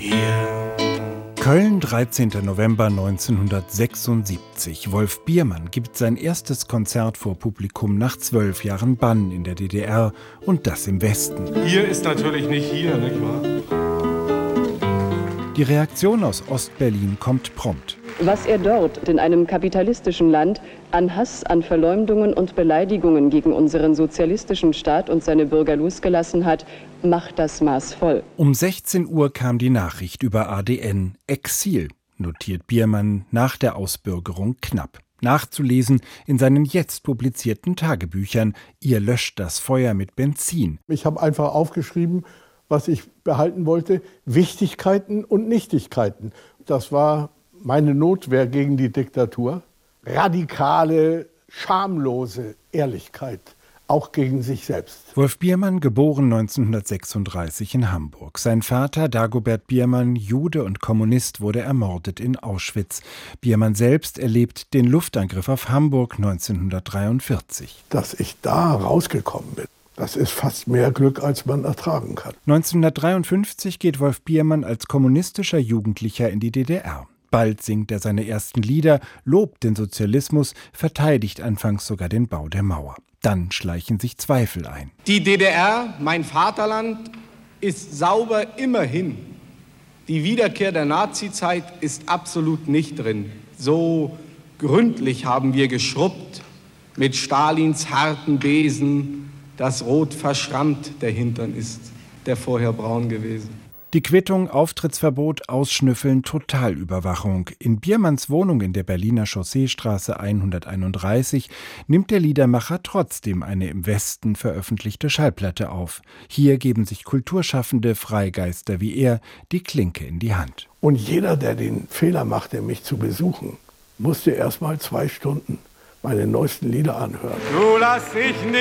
hier. Köln, 13. November 1976. Wolf Biermann gibt sein erstes Konzert vor Publikum nach 12 Jahren Bann in der DDR und das im Westen. Hier ist natürlich nicht hier, nicht wahr? Die Reaktion aus Ostberlin kommt prompt. Was er dort in einem kapitalistischen Land an Hass, an Verleumdungen und Beleidigungen gegen unseren sozialistischen Staat und seine Bürger losgelassen hat, macht das Maß voll. Um 16 Uhr kam die Nachricht über ADN. Exil, notiert Biermann nach der Ausbürgerung knapp. Nachzulesen in seinen jetzt publizierten Tagebüchern. Ihr löscht das Feuer mit Benzin. Ich habe einfach aufgeschrieben, was ich behalten wollte, Wichtigkeiten und Nichtigkeiten. Das war meine Notwehr gegen die Diktatur. Radikale, schamlose Ehrlichkeit, auch gegen sich selbst. Wolf Biermann, geboren 1936 in Hamburg. Sein Vater, Dagobert Biermann, Jude und Kommunist, wurde ermordet in Auschwitz. Biermann selbst erlebt den Luftangriff auf Hamburg 1943. Dass ich da rausgekommen bin, das ist fast mehr Glück, als man ertragen kann. 1953 geht Wolf Biermann als kommunistischer Jugendlicher in die DDR. Bald singt er seine ersten Lieder, lobt den Sozialismus, verteidigt anfangs sogar den Bau der Mauer. Dann schleichen sich Zweifel ein. Die DDR, mein Vaterland, ist sauber immerhin. Die Wiederkehr der Nazizeit ist absolut nicht drin. So gründlich haben wir geschrubbt mit Stalins harten Besen, dass rot verschrammt der Hintern ist, der vorher braun gewesen. Die Quittung, Auftrittsverbot, Ausschnüffeln, Totalüberwachung. In Biermanns Wohnung in der Berliner Chausseestraße 131 nimmt der Liedermacher trotzdem eine im Westen veröffentlichte Schallplatte auf. Hier geben sich Kulturschaffende, Freigeister wie er, die Klinke in die Hand. Und jeder, der den Fehler machte, mich zu besuchen, musste erst mal 2 Stunden meine neuesten Lieder anhören. Du lass dich nicht